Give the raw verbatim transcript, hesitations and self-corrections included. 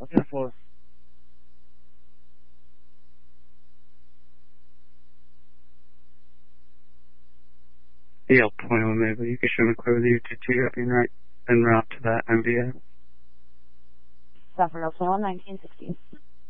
What's that for? Yeah, point on maybe you can show me clear with you to two up and right en route to that M V A. South Road twenty-one, nineteen sixteen.